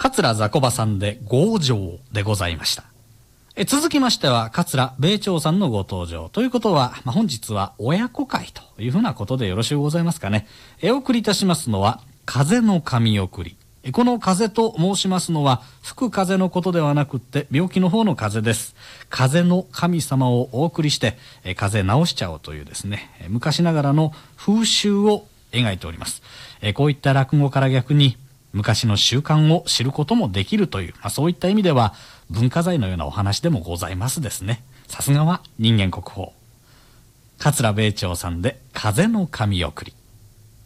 桂雑魚場さんで強情でございました。続きましては桂米朝さんのご登場ということは、本日は親子会というふうなことでよろしゅうございますかね。お送りいたしますのは風の神送り。この風と申しますのは吹く風のことではなくって病気の方の風です。風の神様をお送りして風邪治しちゃおうというですね、昔ながらの風習を描いております。こういった落語から逆に昔の習慣を知ることもできるという、そういった意味では文化財のようなお話でもございますですね。さすがは人間国宝。桂米朝さんで風の神送り。